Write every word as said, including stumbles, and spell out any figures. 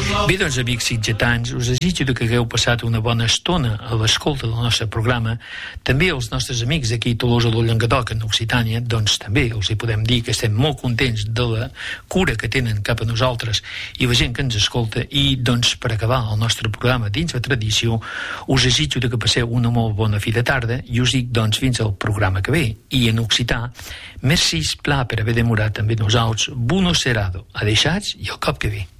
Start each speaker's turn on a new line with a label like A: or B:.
A: Bé, doncs, amics sitgetans, us desitjo que hagueu passat una bona estona a l'escolta del nostre programa. També els nostres amics d'aquí a Tolosa del Llenguadoc, en Occitània, doncs també els hi podem dir que estem molt contents de la cura que tenen cap a nosaltres i la gent que ens escolta. I, doncs, per acabar el nostre programa dins la tradició, us desitjo que passeu una molt bona fi de tarda i us dic, doncs, fins al programa que ve. I en occità, merci, pla, per haver demorat també nosaltres, buono serado, adeixats i el cop que ve.